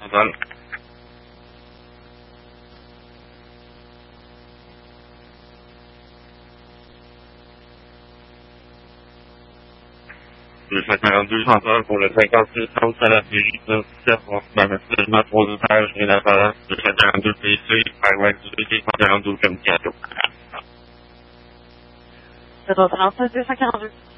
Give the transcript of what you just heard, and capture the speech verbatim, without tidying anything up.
تفضل. Le cent quarante-deux central pour le cinquante-six trente à la série sept, seulement trois étages et la balance de cent quarante-deux P C, par l'activité cent quarante-deux comme cadeau. sept heures trente, deux cent quarante-deux.